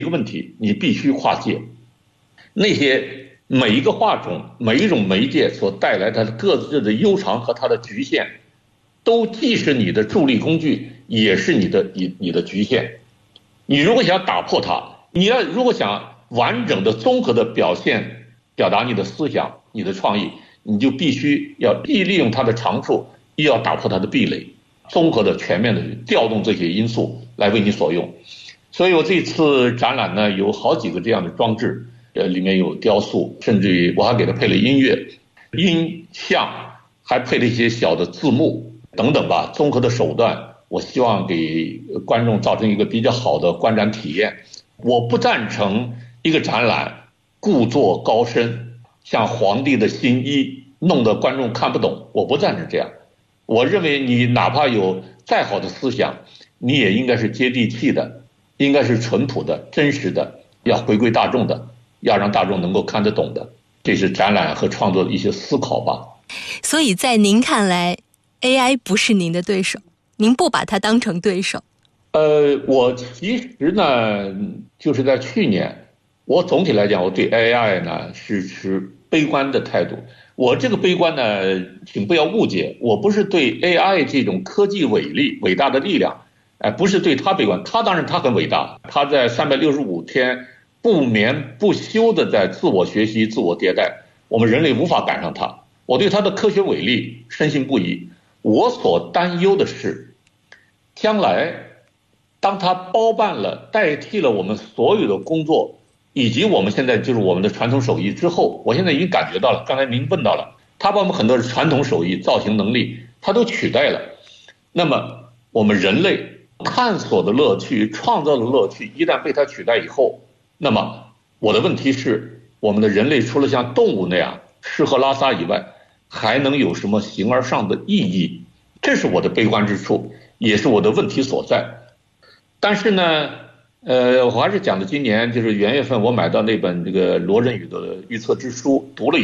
个问题你必须跨界，那些每一个画种、每一种媒介所带来它的各自的悠长和它的局限，都既是你的助力工具，也是你的局限。你如果想打破它，如果想完整的、综合的表达你的思想、你的创意，你就必须要既利用它的长处，又要打破它的壁垒，综合的、全面的调动这些因素来为你所用。所以我这次展览呢，有好几个这样的装置，里面有雕塑，甚至于我还给它配了音乐、音像，还配了一些小的字幕等等吧，综合的手段，我希望给观众造成一个比较好的观展体验。我不赞成一个展览故作高深，像皇帝的新衣，弄得观众看不懂，我不赞成这样。我认为你哪怕有再好的思想，你也应该是接地气的，应该是淳朴的、真实的，要回归大众的，要让大众能够看得懂的。这是展览和创作的一些思考吧。 所以在您看来 AI 不是您的对手，您不把它当成对手。 我其实呢，就是在去年，我总体来讲，我对 AI 呢是持悲观的态度。我这个悲观呢，请不要误解，我不是对 AI 这种科技伟大的力量，不是对它悲观。它当然它很伟大，它在365天不眠不休的在自我学习、自我迭代，我们人类无法赶上它。我对它的科学伟力深信不疑。我所担忧的是，将来当它包办了、代替了我们所有的工作，以及我们现在就是我们的传统手艺之后，我现在已经感觉到了，刚才您问到了，它把我们很多的传统手艺、造型能力，它都取代了。那么我们人类探索的乐趣、创造的乐趣，一旦被它取代以后，那么我的问题是，我们的人类除了像动物那样吃喝拉撒以外，还能有什么形而上的意义？这是我的悲观之处，也是我的问题所在。但是呢，我还是讲的今年就是元月份我买到那本这个罗振宇的预测之书，读了